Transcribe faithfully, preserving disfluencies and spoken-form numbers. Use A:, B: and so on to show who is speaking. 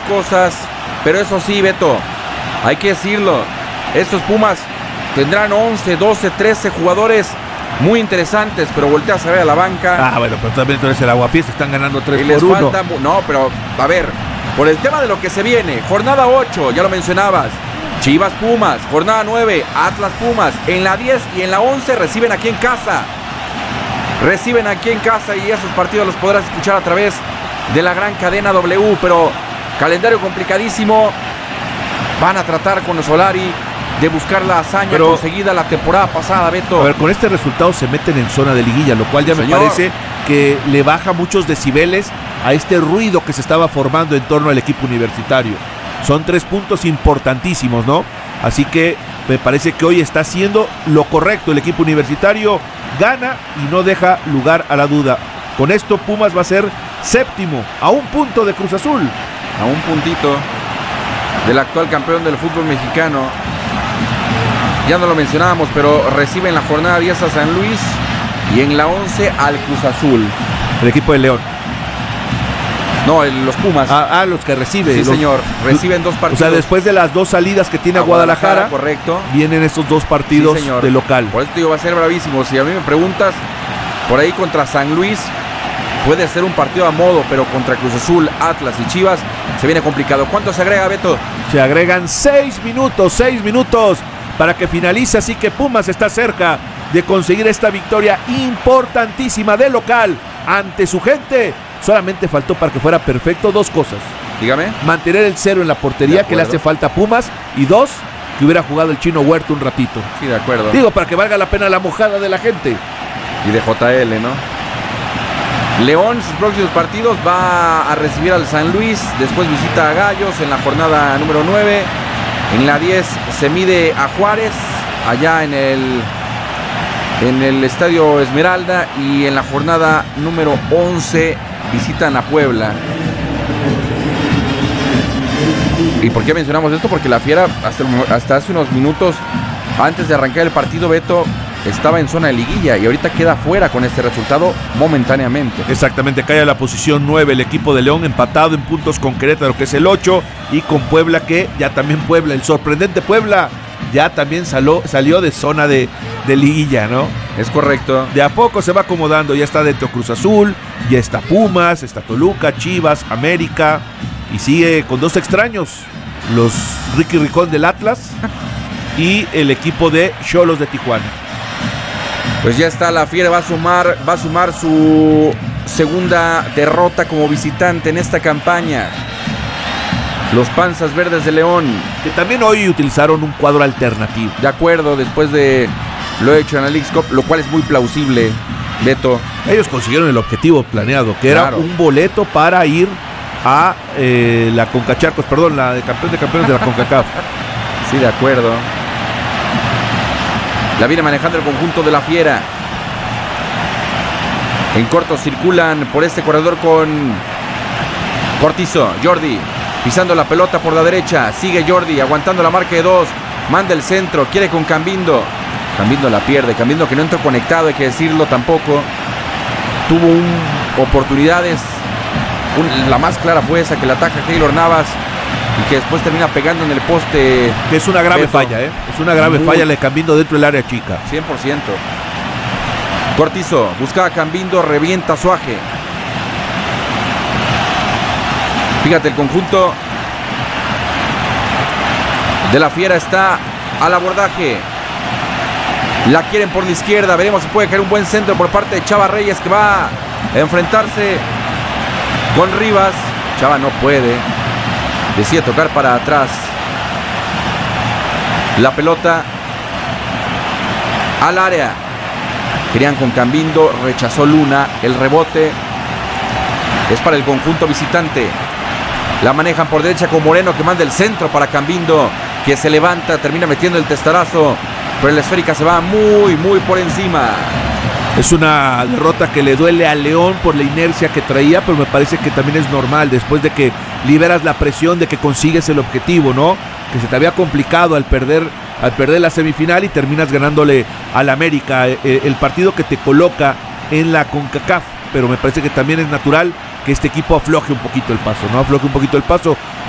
A: cosas, pero eso sí, Beto, hay que decirlo, estos Pumas tendrán once, doce, trece jugadores muy interesantes, pero volteas a ver a la banca.
B: Ah, bueno, pero también entonces el Aguafies están ganando tres
A: y
B: por
A: les
B: uno.
A: falta, no, pero a ver, por el tema de lo que se viene, jornada ocho, ya lo mencionabas, Chivas Pumas, jornada nueve, Atlas Pumas, en la diez y en la once reciben aquí en casa. Reciben aquí en casa y esos partidos los podrás escuchar a través de la gran cadena W, pero calendario complicadísimo. Van a tratar con los Solari de buscar la hazaña pero, conseguida la temporada pasada, Beto.
B: A ver, con este resultado se meten en zona de liguilla, lo cual ya Señor. me parece que le baja muchos decibeles a este ruido que se estaba formando en torno al equipo universitario. Son tres puntos importantísimos, ¿no? Así que me parece que hoy está haciendo lo correcto el equipo universitario, gana y no deja lugar a la duda. Con esto Pumas va a ser séptimo, a un punto de Cruz Azul.
A: A un puntito del actual campeón del fútbol mexicano. Ya no lo mencionábamos, pero recibe en la jornada diez a San Luis y en la once al Cruz Azul.
B: El equipo de León.
A: No, el, los Pumas.
B: Ah, ah, los que recibe.
A: Sí,
B: los,
A: señor. Reciben dos partidos.
B: O sea, después de las dos salidas que tiene a Guadalajara,
A: Guadalajara, correcto,
B: vienen estos dos partidos
A: sí,
B: de local.
A: Por eso, tío, va a ser bravísimo. Si a mí me preguntas, por ahí contra San Luis puede ser un partido a modo, pero contra Cruz Azul, Atlas y Chivas se viene complicado. ¿Cuánto se agrega, Beto?
B: Se agregan seis minutos, seis minutos para que finalice, así que Pumas está cerca de conseguir esta victoria importantísima de local ante su gente. Solamente faltó para que fuera perfecto dos cosas.
A: Dígame.
B: Mantener el cero en la portería, que le hace falta a Pumas, y dos, que hubiera jugado el Chino Huerta un ratito.
A: Sí, de acuerdo.
B: Digo, para que valga la pena la mojada de la gente.
A: Y de J L, ¿no? León, sus próximos partidos, va a recibir al San Luis, después visita a Gallos en la jornada número nueve. En la diez se mide a Juárez, allá en el, en el Estadio Esmeralda, y en la jornada número once visitan a Puebla. ¿Y por qué mencionamos esto? Porque la Fiera hasta, hasta hace unos minutos antes de arrancar el partido, Beto, estaba en zona de liguilla y ahorita queda fuera con este resultado momentáneamente.
B: Exactamente, cae a la posición nueve el equipo de León, empatado en puntos con Querétaro, que es el ocho, y con Puebla, que ya también Puebla, el sorprendente Puebla, ya también salió, salió de zona de, de liguilla, ¿no?
A: Es correcto.
B: De a poco se va acomodando, ya está dentro Cruz Azul, ya está Pumas, está Toluca, Chivas, América, y sigue con dos extraños, los Ricky Ricón del Atlas y el equipo de Xolos de Tijuana.
A: Pues ya está, la Fiera va a sumar, va a sumar su segunda derrota como visitante en esta campaña. Los Panzas Verdes de León,
B: que también hoy utilizaron un cuadro alternativo.
A: De acuerdo, después de lo hecho en la Leagues Cup, lo cual es muy plausible, Beto.
B: Ellos consiguieron el objetivo planeado, que
A: claro.
B: era un boleto para ir a eh, la CONCACHACOS, perdón, la de campeón de campeones de la CONCACAF.
A: Sí, de acuerdo. La viene manejando el conjunto de la Fiera. En corto circulan por este corredor con Cortizo. Jordi pisando la pelota por la derecha. Sigue Jordi aguantando la marca de dos. Manda el centro. Quiere con Cambindo. Cambindo la pierde. Cambindo que no entró conectado, hay que decirlo tampoco. Tuvo un, oportunidades. Un, la más clara fue esa que la ataja Keylor Navas. Y que después termina pegando en el poste.
B: Que es una grave Beto. falla, ¿eh? Es una grave Muy... falla, le Cambindo dentro del área chica.
A: cien por ciento. Cortizo, buscaba a Cambindo, revienta Suaje. Fíjate, el conjunto de la Fiera está al abordaje. La quieren por la izquierda, veremos si puede caer un buen centro por parte de Chava Reyes, que va a enfrentarse con Rivas. Chava no puede. Decide tocar para atrás. La pelota al área. Querían con Cambindo, rechazó Luna. El rebote es para el conjunto visitante. La manejan por derecha con Moreno, que manda el centro para Cambindo, que se levanta, termina metiendo el testarazo, pero la esférica se va muy, muy por encima.
B: Es una derrota que le duele a León por la inercia que traía, pero me parece que también es normal después de que liberas la presión de que consigues el objetivo, ¿no? Que se te había complicado al perder, al perder la semifinal y terminas ganándole al América, el partido que te coloca en la CONCACAF, pero me parece que también es natural que este equipo afloje un poquito el paso, ¿no? Afloje un poquito el paso